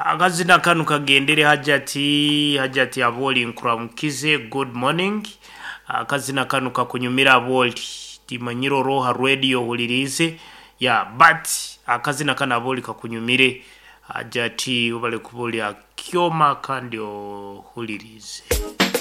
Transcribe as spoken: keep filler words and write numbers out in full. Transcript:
Akazina kanu kagendere hajati hajati aboli nkuramukize good morning. Akazina kanu kakunyumira aboli timanyiro roha radio hulirize ya but akazina kana aboli kakunyumire hajati ubale kuboli akioma kandio hulirize.